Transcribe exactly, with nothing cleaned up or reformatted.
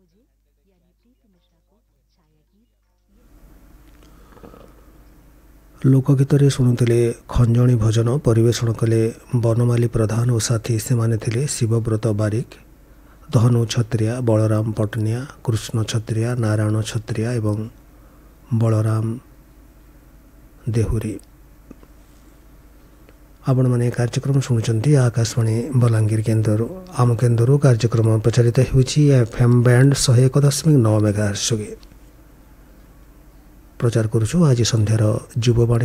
लोकगीत शुणुले खंजणी भजन परिवेषण कले बनमाली प्रधान और साथी से माने थिले शिवव्रत बारिक, धनु छत्रिया, बलराम पटनिया, कृष्ण छत्रिया, नारायण छत्रिया एवं बलराम देहुरी। आपण मैंने कार्यक्रम शुणुंट आकाशवाणी बलांगीर केन्द्र आम केन्द्र कार्यक्रम प्रचारित होती एफएम बैंड शहे एक दशमिक नौ मेगाहर्ट्ज प्रचार करुछु आज संध्यार युववाणी।